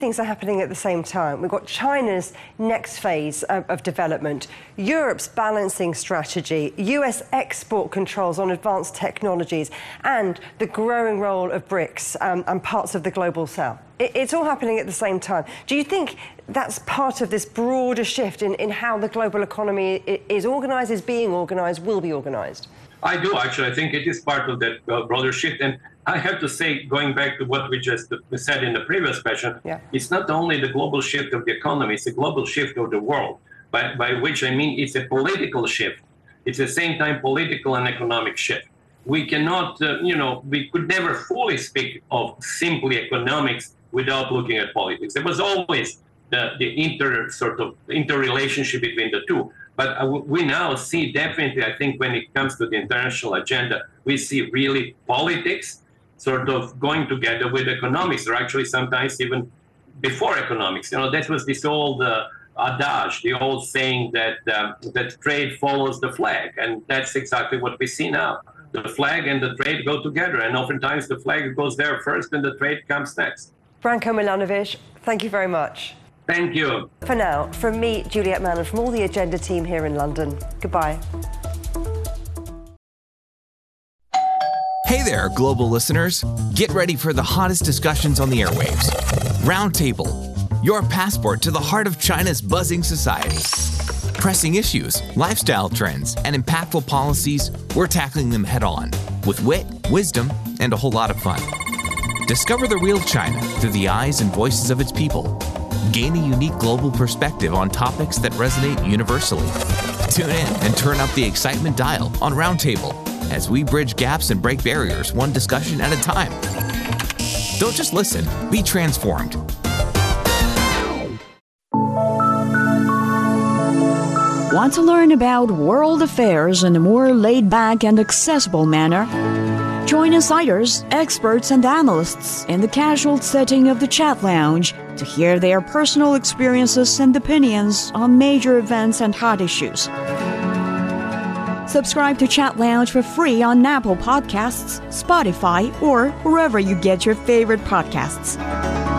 Things are happening at the same time. We've got China's next phase of development, Europe's balancing strategy, US export controls on advanced technologies, and the growing role of BRICS and parts of the global south. It's all happening at the same time. Do you think that's part of this broader shift in how the global economy is organised, is being organised, will be organised? I do, actually. I think it is part of that broader shift. And I have to say, going back to what we just said in the previous question, it's not only the global shift of the economy, it's a global shift of the world, by which I mean it's a political shift. It's at the same time political and economic shift. We cannot, we could never fully speak of simply economics without looking at politics. There was always the interrelationship between the two. But we now see definitely, I think, when it comes to the international agenda, we see really politics sort of going together with economics, or actually sometimes even before economics. That was this old adage, the old saying that trade follows the flag. And that's exactly what we see now. The flag and the trade go together. And oftentimes the flag goes there first and the trade comes next. Branko Milanovic, thank you very much. Thank you. For now, from me, Juliet Mann, and from all the Agenda team here in London, goodbye. Hey there, global listeners. Get ready for the hottest discussions on the airwaves. Roundtable, your passport to the heart of China's buzzing society. Pressing issues, lifestyle trends, and impactful policies, we're tackling them head on with wit, wisdom, and a whole lot of fun. Discover the real China through the eyes and voices of its people. Gain a unique global perspective on topics that resonate universally. Tune in and turn up the excitement dial on Roundtable as we bridge gaps and break barriers one discussion at a time. Don't just listen, be transformed. Want to learn about world affairs in a more laid-back and accessible manner? Join insiders, experts, and analysts in the casual setting of the Chat Lounge to hear their personal experiences and opinions on major events and hot issues. Subscribe to Chat Lounge for free on Apple Podcasts, Spotify, or wherever you get your favorite podcasts.